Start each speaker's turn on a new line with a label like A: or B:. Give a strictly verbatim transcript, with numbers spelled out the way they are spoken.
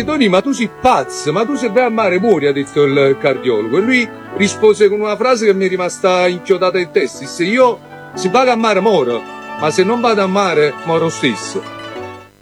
A: detto, Tony, ma tu sei pazzo, ma tu se vai a mare muori, ha detto il cardiologo. E lui rispose con una frase che mi è rimasta inchiodata in testa, disse, io se vado a mare moro, ma se non vado a mare moro stesso.